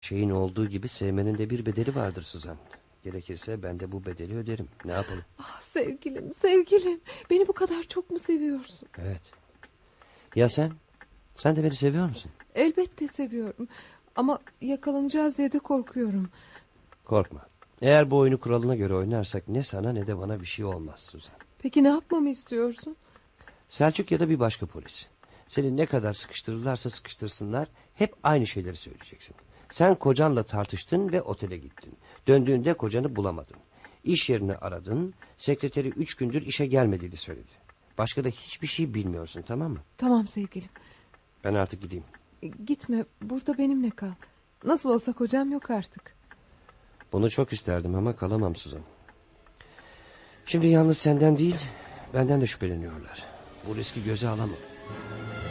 Şeyin olduğu gibi sevmenin de bir bedeli vardır Suzan. Gerekirse ben de bu bedeli öderim. Ne yapalım? Ah sevgilim, sevgilim. Beni bu kadar çok mu seviyorsun? Evet. Ya sen? Sen de beni seviyor musun? Elbette seviyorum. Ama yakalanacağız diye de korkuyorum. Korkma. Eğer bu oyunu kuralına göre oynarsak ne sana ne de bana bir şey olmaz Suzan. Peki ne yapmamı istiyorsun? Selçuk ya da bir başka polis. Seni ne kadar sıkıştırırlarsa sıkıştırsınlar hep aynı şeyleri söyleyeceksin. Sen kocanla tartıştın ve otele gittin. Döndüğünde kocanı bulamadın. İş yerini aradın. Sekreteri 3 gündür işe gelmediğini söyledi. Başka da hiçbir şey bilmiyorsun, tamam mı? Tamam sevgilim. Ben artık gideyim. Gitme, burada benimle kal. Nasıl olsa kocam yok artık. Bunu çok isterdim ama kalamam Suzan. Şimdi yalnız senden değil, benden de şüpheleniyorlar. Bu riski göze alamam.